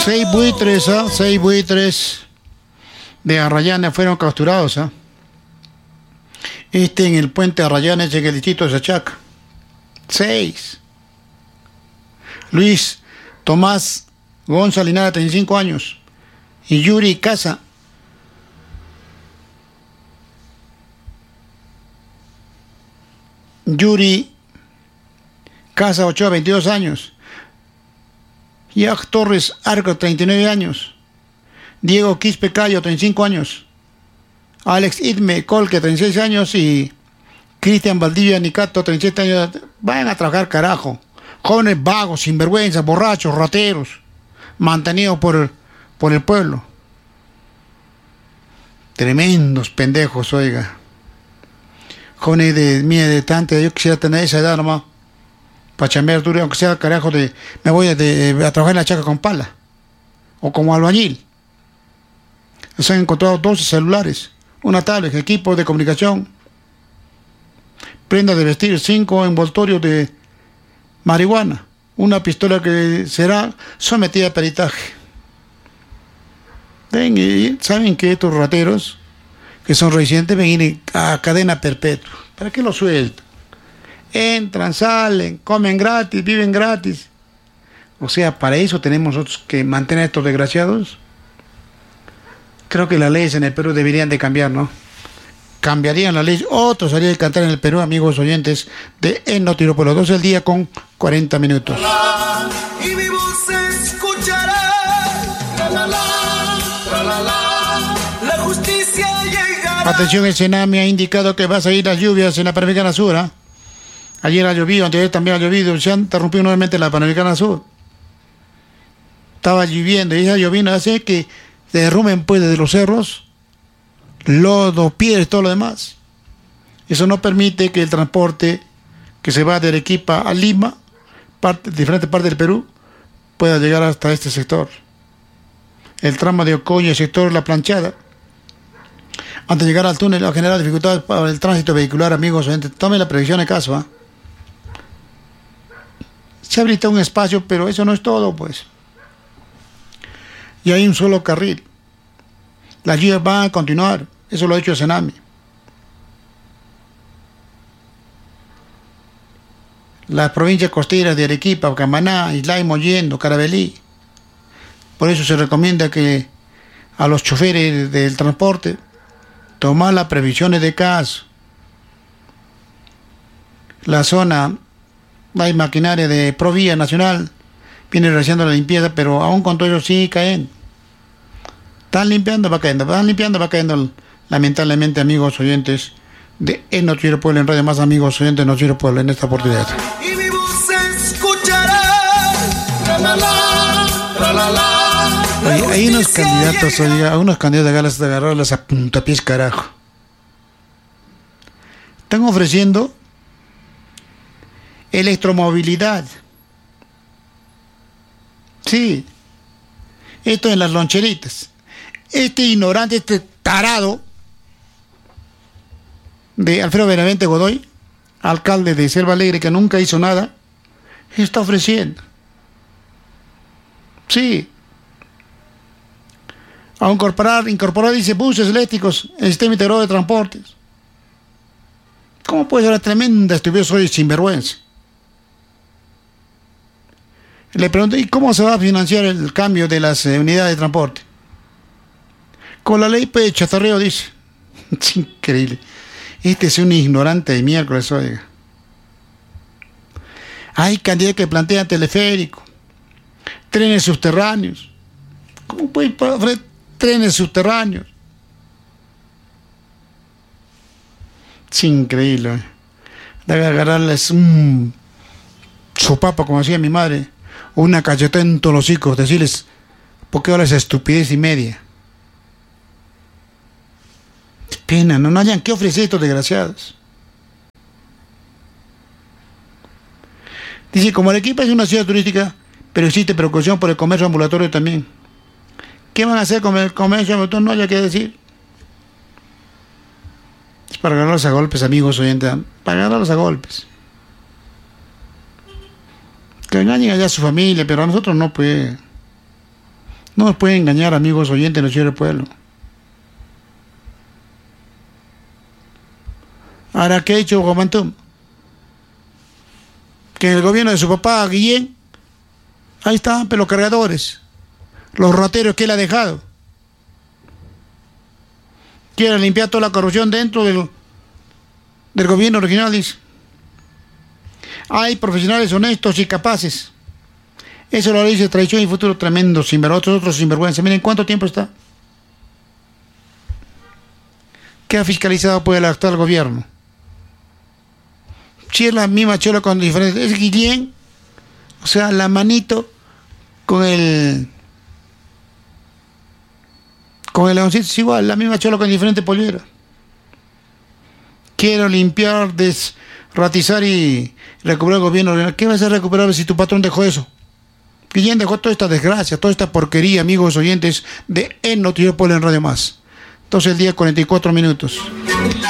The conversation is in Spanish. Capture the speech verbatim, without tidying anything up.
Seis buitres, ¿ah? Seis buitres de Arrayanes fueron capturados, ¿ah? Este en el puente Arrayanes en el distrito de Sachaca. Seis. Luis Tomás González Linares, treinta y cinco años. Y Yuri Casa. Yuri Casa Ochoa, veintidós años. Jack Torres Arco, treinta y nueve años. Diego Quispe Cayo, treinta y cinco años. Alex Idme Colque, treinta y seis años. Y Cristian Valdivia Nicato, treinta y siete años. Vayan a trabajar, carajo. Jóvenes vagos, sinvergüenzas, borrachos, rateros, mantenidos por, por el pueblo. Tremendos pendejos, oiga. Jóvenes de mía de tanta, yo quisiera tener esa edad nomás. Para chambear duro, aunque sea carajo de. Me voy a, de, a trabajar en la chaca con pala. O como albañil. Se han encontrado doce celulares, una tablet, equipo de comunicación, prendas de vestir, cinco envoltorios de marihuana, una pistola que será sometida a peritaje. Ven, y saben que estos rateros que son residentes ven a cadena perpetua. ¿Para qué los sueltan? Entran, salen, comen gratis, viven gratis. O sea, para eso tenemos nosotros que mantener a estos desgraciados. Creo que las leyes en el Perú deberían de cambiar, ¿no? Cambiarían las leyes. Otro salía de cantar en el Perú, amigos oyentes de En Noticiero Pueblo. doce del día con cuarenta minutos. Y mi voz se escuchará. La, la, la, la, la, la. La justicia llegará. Atención, el Senami ha indicado que va a seguir las lluvias en la Panamericana Sur, ¿eh? Ayer ha llovido, antes también ha llovido. Se ha interrumpido nuevamente la Panamericana Sur. Estaba lloviendo y esa llovina hace que se derrumben pues desde los cerros lodo, piedras y todo lo demás. Eso no permite que el transporte que se va de Arequipa a Lima, parte, diferentes partes del Perú, pueda llegar hasta este sector. El tramo de Ocoño, el sector La Planchada, antes de llegar al túnel, va a generar dificultades para el tránsito vehicular, amigos. Tomen la previsión de caso, ¿eh? Se habilita un espacio, pero eso no es todo, pues. Y hay un solo carril. Las lluvias van a continuar. Eso lo ha hecho el Senami. Las provincias costeras de Arequipa, Camaná, Islay, Mollendo, Carabelí. Por eso se recomienda que a los choferes del transporte tomar las previsiones de caso. La zona, hay maquinaria de Provía Nacional, viene realizando la limpieza, pero aún con todo eso sí caen. Están limpiando, va cayendo, van limpiando, va cayendo, lamentablemente, amigos oyentes de En Noticiero Pueblo, en Radio Más, amigos oyentes de Noticiero Pueblo, en esta oportunidad. Y mi voz se escuchará. La, la, la, la, la, la. Hay, hay unos candidatos, oiga, a unos candidatos de ganas de agarrarlas a puntapiés, carajo. Están ofreciendo electromovilidad. Sí. Esto en las loncheritas. Este ignorante, este tarado de Alfredo Benavente Godoy, alcalde de Selva Alegre, que nunca hizo nada, está ofreciendo. Sí. A incorporar, incorporar, dice, buses eléctricos en el sistema integrado de transportes. ¿Cómo puede ser la tremenda estupidez? Soy sinvergüenza. Le pregunto, ¿y cómo se va a financiar el cambio de las eh, unidades de transporte? Con la ley pues, chatarreo, dice. Es increíble. Este es un ignorante de miércoles, oiga. Hay candidatos que plantean teleférico, trenes subterráneos. ¿Cómo puede ir trenes subterráneos? Es increíble. ¿Eh? Debe agarrarles un sopapo, como decía mi madre, una cachetada en todos los hijos, decirles, ¿por qué ahora es estupidez y media? Es pena, no, no hayan que ofrecer estos desgraciados. Dice, como Arequipa es una ciudad turística, pero existe preocupación por el comercio ambulatorio también. ¿Qué van a hacer con el comercio ambulatorio? No haya que decir. Es para agarrarlos a golpes, amigos oyentes, para agarrarlos a golpes. Que engañen allá a su familia, pero a nosotros no, pues. No nos pueden engañar, amigos oyentes, los del pueblo. Ahora, ¿qué ha hecho Guamantú? Que en el gobierno de su papá, Guillén, ahí están los cargadores, los rateros que él ha dejado. Quiere limpiar toda la corrupción dentro del, del gobierno regional, dice. Hay profesionales honestos y capaces. Eso lo dice Tradición y Futuro, tremendo sinvergüenza, otros, otros sinvergüenza. Miren cuánto tiempo está. ¿Qué ha fiscalizado por el actual gobierno? Si es la misma chola con diferentes. Es Guillén, o sea, la manito con el. Con el leoncito es igual, la misma chola con diferente pollera. Quiero limpiar, desratizar y recuperar el gobierno. ¿Qué vas a recuperar si tu patrón dejó eso? Guillén dejó toda esta desgracia, toda esta porquería, amigos oyentes de El Noticiero Pueblo en Radio Más. Entonces el día cuarenta y cuatro minutos.